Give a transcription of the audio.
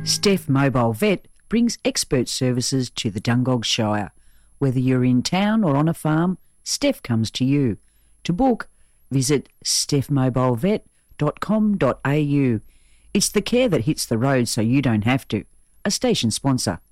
Steph Mobile Vet brings expert services to the Dungog Shire. Whether you're in town or on a farm, Steph comes to you. To book, visit stephmobilevet.com.au. It's the care that hits the road so you don't have to. A station sponsor.